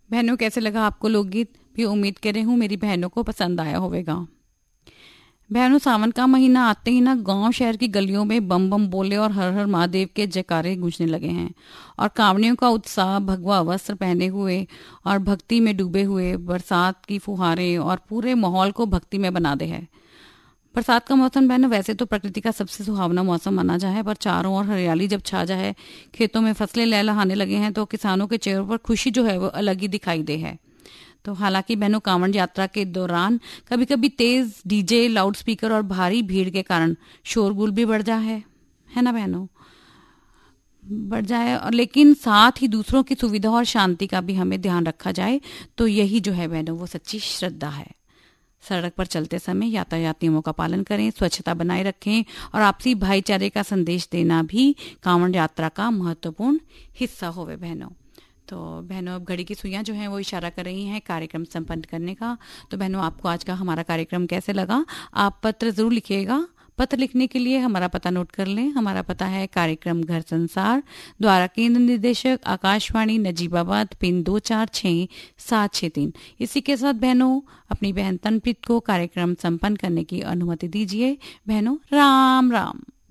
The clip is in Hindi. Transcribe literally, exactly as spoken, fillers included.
बहनों, कैसे लगा आपको लोकगीत? भी उम्मीद कर रही हूँ मेरी बहनों को पसंद आया होगा। बहनों, सावन का महीना आते ही ना गांव शहर की गलियों में बम बम बोले और हर हर महादेव के जयकारे गूंजने लगे हैं। और कांवड़ियों का उत्साह भगवा वस्त्र पहने हुए और भक्ति में डूबे हुए, बरसात की फुहारें और पूरे माहौल को भक्ति में बना दे है। बरसात का मौसम बहनों वैसे तो प्रकृति का सबसे सुहावना मौसम माना जाए, पर चारों ओर हरियाली जब छा जाए, खेतों में फसलें लहलहाने लगे हैं, तो किसानों के चेहरों पर खुशी जो है वो अलग ही दिखाई दे है। तो हालांकि बहनों, कांवड़ यात्रा के दौरान कभी कभी तेज डीजे, लाउडस्पीकर और भारी भीड़ के कारण शोरगुल भी बढ़ जाए है है ना बहनों? बढ़ जाए, और लेकिन साथ ही दूसरों की सुविधा और शांति का भी हमें ध्यान रखा जाए, तो यही जो है बहनों वो सच्ची श्रद्धा है। सड़क पर चलते समय यातायात नियमों का पालन करें, स्वच्छता बनाए रखें और आपसी भाईचारे का संदेश देना भी कांवड़ यात्रा का महत्वपूर्ण हिस्सा होवे बहनों। तो बहनों, अब घड़ी की सुइयां जो हैं वो इशारा कर रही हैं कार्यक्रम संपन्न करने का। तो बहनों, आपको आज का हमारा कार्यक्रम कैसे लगा? आप पत्र जरूर लिखिएगा। पत्र लिखने के लिए हमारा पता नोट कर लें। हमारा पता है कार्यक्रम घर संसार, द्वारा केंद्र निदेशक आकाशवाणी नजीबाबाद, पिन दो चार छः सात छः तीन। इसी के साथ बहनों, अपनी बहन तनप्रीत को कार्यक्रम संपन्न करने की अनुमति दीजिए। बहनों, राम राम।